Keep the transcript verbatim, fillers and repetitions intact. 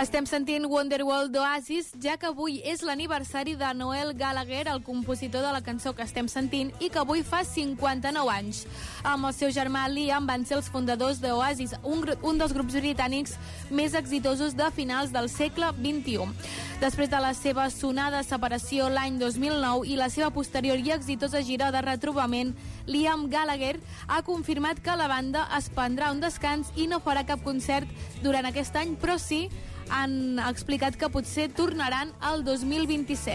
Estem sentint Wonderwall d'Oasis, ja que avui és l'aniversari de Noel Gallagher, el compositor de la cançó que estem sentint, i que avui fa cinquanta-nou anys. Amb el seu germà Liam van ser els fundadors d'Oasis, un, un dels grups britànics més exitosos de finals del segle vint-i-u. Després de la seva sonada separació l'any dos mil nou i la seva posterior i exitosa gira de retrobament, Liam Gallagher ha confirmat que la banda es prendrà un descans i no farà cap concert durant aquest any, però sí han explicat que potser tornaran al dos mil vint-i-set.